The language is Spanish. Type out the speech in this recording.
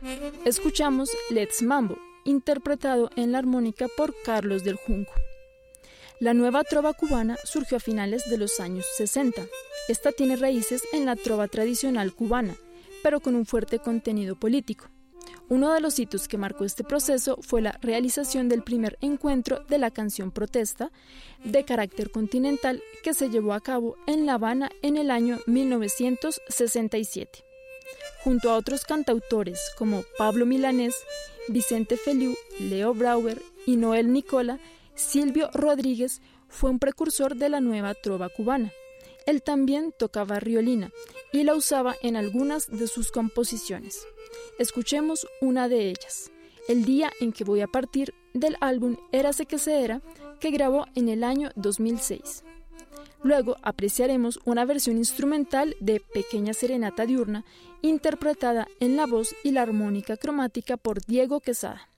Escuchamos Let's Mambo, interpretado en la armónica por Carlos del Junco. La nueva trova cubana surgió a finales de los años 60. Esta tiene raíces en la trova tradicional cubana, pero con un fuerte contenido político. Uno de los hitos que marcó este proceso fue la realización del primer encuentro de la canción protesta de carácter continental que se llevó a cabo en La Habana en el año 1967. Junto a otros cantautores como Pablo Milanés, Vicente Feliu, Leo Brauer y Noel Nicola, Silvio Rodríguez fue un precursor de la nueva trova cubana. Él también tocaba riolina y la usaba en algunas de sus composiciones. Escuchemos una de ellas, El día en que voy a partir, del álbum Érase que se era, que grabó en el año 2006. Luego apreciaremos una versión instrumental de Pequeña Serenata Diurna, interpretada en la voz y la armónica cromática por Diego Quesada.